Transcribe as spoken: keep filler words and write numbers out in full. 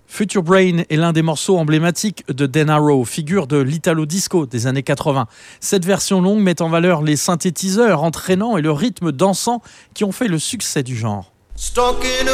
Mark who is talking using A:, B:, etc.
A: Future Brain est l'un des morceaux emblématiques de Dan Arrow, figure de l'Italo Disco des années quatre-vingts. Cette version longue met en valeur les synthétiseurs entraînants et le rythme dansant qui ont fait le succès du genre.